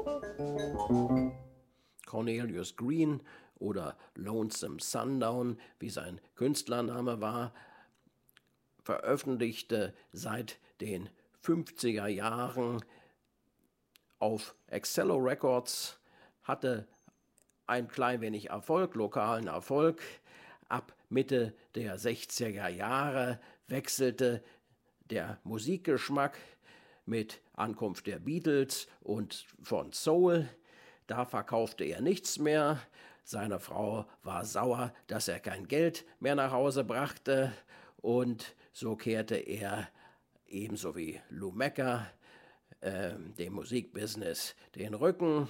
Cornelius Green oder Lonesome Sundown, wie sein Künstlername war, veröffentlichte seit den 50er Jahren auf Excello Records, hatte ein klein wenig Erfolg, lokalen Erfolg. Ab Mitte der 60er Jahre wechselte der Musikgeschmack mit Ankunft der Beatles und von Soul. Da verkaufte er nichts mehr. Seine Frau war sauer, dass er kein Geld mehr nach Hause brachte. Und so kehrte er, ebenso wie Lou Macca, dem Musikbusiness den Rücken.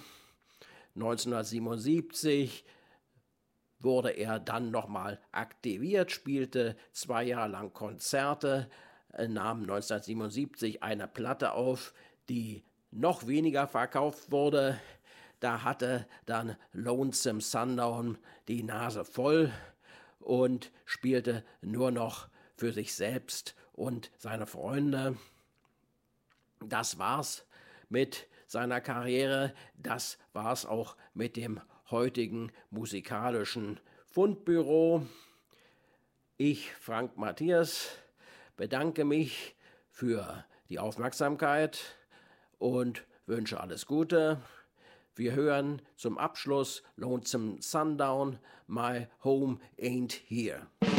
1977 wurde er dann nochmal aktiviert, spielte 2 Jahre lang Konzerte, nahm 1977 eine Platte auf, die noch weniger verkauft wurde. Da hatte dann Lonesome Sundown die Nase voll und spielte nur noch für sich selbst und seine Freunde. Das war's mit seiner Karriere, das war's auch mit dem heutigen musikalischen Fundbüro. Ich, Frank Matthias, bedanke mich für die Aufmerksamkeit und wünsche alles Gute. Wir hören zum Abschluss Lonesome Sundown, My Home Ain't Here.